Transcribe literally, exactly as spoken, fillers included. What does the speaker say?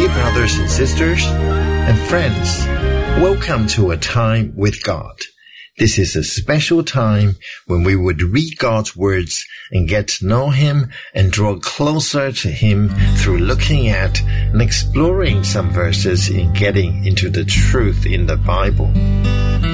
Dear brothers and sisters and friends, welcome to A Time with God. This is a special time when we would read God's words and get to know Him and draw closer to Him through looking at and exploring some verses in getting into the truth in the Bible.